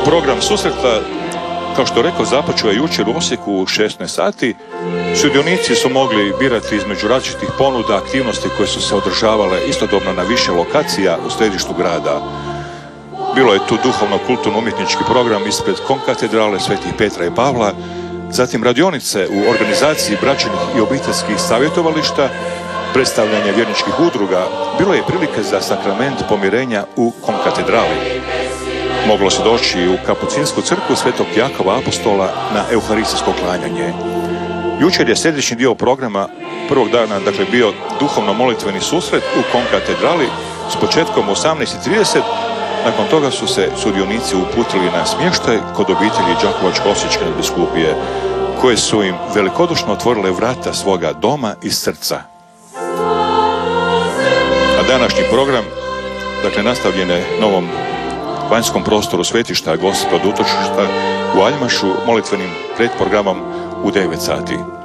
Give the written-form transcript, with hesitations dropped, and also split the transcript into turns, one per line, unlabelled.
Program susreta, kao što rekao, započeo je jučer u Osijeku u 16 sati. Sudionici su mogli birati između različitih ponuda aktivnosti koje su se održavale istodobno na više lokacija u središtu grada. Bilo je tu duhovno-kulturno-umjetnički program ispred konkatedrale Svetih Petra i Pavla, zatim radionice u organizaciji bračnih i obiteljskih savjetovališta, predstavljanje vjerničkih udruga. Bilo je prilike za sakrament pomirenja u konkatedrali. Moglo se doći u Kapucinsku crkvu Svetog Jakova Apostola na euharistijsko klanjanje. Jučer je središnji dio programa prvog dana, dakle, bio duhovno-molitveni susret u konkatedrali s početkom u 18:30. Nakon toga su se sudionici uputili na smještaj kod obitelji Đakovačko-osječke nadbiskupije, koje su im velikodušno otvorile vrata svoga doma i srca. A današnji program, dakle, nastavljen je novom vanjskom prostoru svetišta Gospe od utočišta u Aljmašu molitvenim predprogramom u 9 sati.